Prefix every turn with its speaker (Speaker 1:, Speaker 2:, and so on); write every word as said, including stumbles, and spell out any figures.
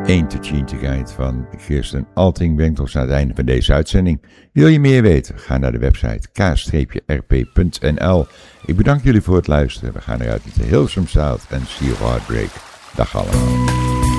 Speaker 1: één to Chinta Guide van Kirsten Alting brengt ons aan het einde van deze uitzending. Wil je meer weten? Ga naar de website k r p punt n l. Ik bedank jullie voor het luisteren. We gaan eruit met de Hillsome South en Sea Heartbreak. Dag allemaal.